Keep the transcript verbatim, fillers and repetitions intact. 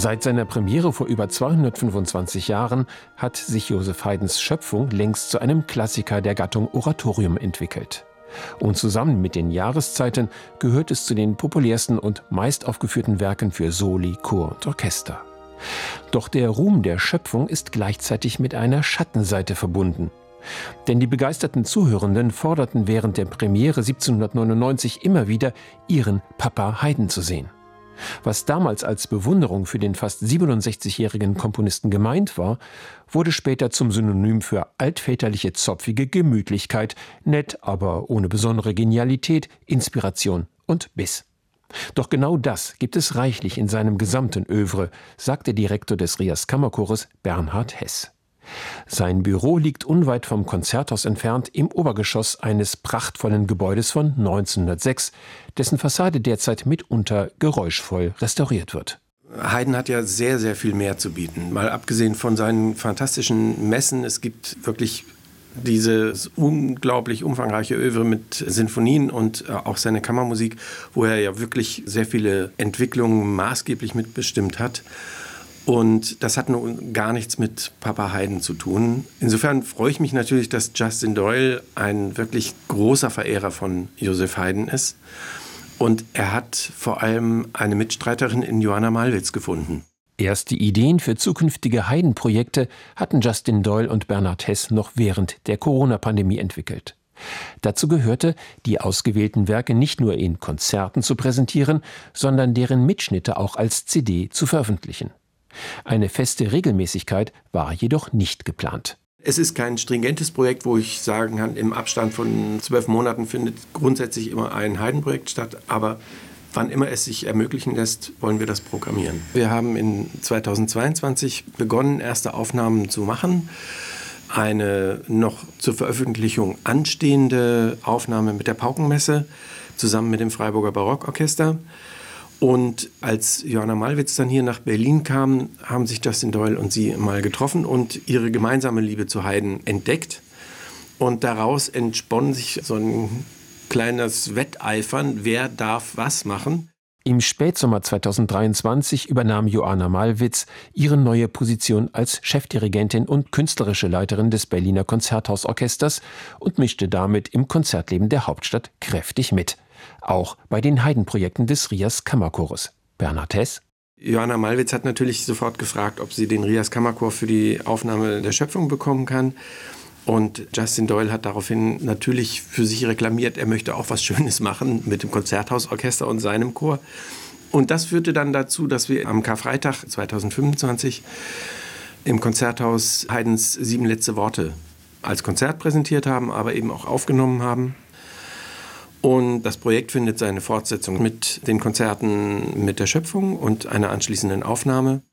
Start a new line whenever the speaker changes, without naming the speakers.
Seit seiner Premiere vor über zweihundertfünfundzwanzig Jahren hat sich Joseph Haydns Schöpfung längst zu einem Klassiker der Gattung Oratorium entwickelt. Und zusammen mit den Jahreszeiten gehört es zu den populärsten und meist aufgeführten Werken für Soli, Chor und Orchester. Doch der Ruhm der Schöpfung ist gleichzeitig mit einer Schattenseite verbunden. Denn die begeisterten Zuhörenden forderten während der Premiere siebzehnhundertneunundneunzig immer wieder, ihren Papa Haydn zu sehen. Was damals als Bewunderung für den fast siebenundsechzigjährigen Komponisten gemeint war, wurde später zum Synonym für altväterliche, zopfige Gemütlichkeit, nett, aber ohne besondere Genialität, Inspiration und Biss. Doch genau das gibt es reichlich in seinem gesamten Œuvre, sagt der Direktor des Rias Kammerchores Bernhard Heß. Sein Büro liegt unweit vom Konzerthaus entfernt im Obergeschoss eines prachtvollen Gebäudes von neunzehnhundertsechs, dessen Fassade derzeit mitunter geräuschvoll restauriert wird.
Haydn hat ja sehr, sehr viel mehr zu bieten. Mal abgesehen von seinen fantastischen Messen, es gibt wirklich dieses unglaublich umfangreiche Œuvre mit Sinfonien und auch seine Kammermusik, wo er ja wirklich sehr viele Entwicklungen maßgeblich mitbestimmt hat. Und das hat nun gar nichts mit Papa Haydn zu tun. Insofern freue ich mich natürlich, dass Justin Doyle ein wirklich großer Verehrer von Joseph Haydn ist. Und er hat vor allem eine Mitstreiterin in Joanna Malwitz gefunden.
Erste Ideen für zukünftige Haydn-Projekte hatten Justin Doyle und Bernhard Heß noch während der Corona-Pandemie entwickelt. Dazu gehörte, die ausgewählten Werke nicht nur in Konzerten zu präsentieren, sondern deren Mitschnitte auch als C D zu veröffentlichen. Eine feste Regelmäßigkeit war jedoch nicht geplant.
Es ist kein stringentes Projekt, wo ich sagen kann, im Abstand von zwölf Monaten findet grundsätzlich immer ein Haydn-Projekt statt. Aber wann immer es sich ermöglichen lässt, wollen wir das programmieren. Wir haben in zweitausendzweiundzwanzig begonnen, erste Aufnahmen zu machen. Eine noch zur Veröffentlichung anstehende Aufnahme mit der Paukenmesse zusammen mit dem Freiburger Barockorchester. Und als Joanna Malwitz dann hier nach Berlin kam, haben sich Justin Doyle und sie mal getroffen und ihre gemeinsame Liebe zu Haydn entdeckt. Und daraus entspann sich so ein kleines Wetteifern, wer darf was machen.
Im Spätsommer zweitausenddreiundzwanzig übernahm Joanna Malwitz ihre neue Position als Chefdirigentin und künstlerische Leiterin des Berliner Konzerthausorchesters und mischte damit im Konzertleben der Hauptstadt kräftig mit. Auch bei den Haydn-Projekten des Rias Kammerchores. Bernhard Heß.
Joanna Malwitz hat natürlich sofort gefragt, ob sie den Rias Kammerchor für die Aufnahme der Schöpfung bekommen kann. Und Justin Doyle hat daraufhin natürlich für sich reklamiert, er möchte auch was Schönes machen mit dem Konzerthausorchester und seinem Chor. Und das führte dann dazu, dass wir am Karfreitag zweitausendfünfundzwanzig im Konzerthaus Haydns Sieben letzte Worte als Konzert präsentiert haben, aber eben auch aufgenommen haben. Und das Projekt findet seine Fortsetzung mit den Konzerten mit der Schöpfung und einer anschließenden Aufnahme.